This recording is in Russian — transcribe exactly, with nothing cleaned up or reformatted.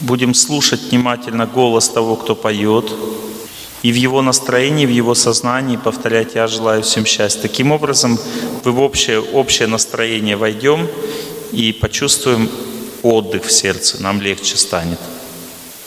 Будем слушать внимательно голос того, кто поет, и в его настроении, в его сознании повторять «Я желаю всем счастья». Таким образом, мы в общее, общее настроение войдем и почувствуем отдых в сердце, нам легче станет.